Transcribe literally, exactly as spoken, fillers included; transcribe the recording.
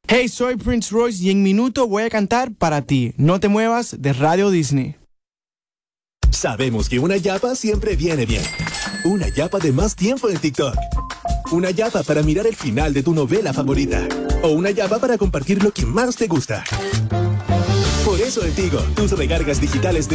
Hey, soy Prince Royce y en minuto voy a cantar para ti. No te muevas de Radio Disney. Sabemos que una yapa siempre viene bien. Una yapa de más tiempo en TikTok. Una yapa para mirar el final de tu novela favorita. O una yapa para compartir lo que más te gusta. Por eso en Tigo, tus recargas digitales de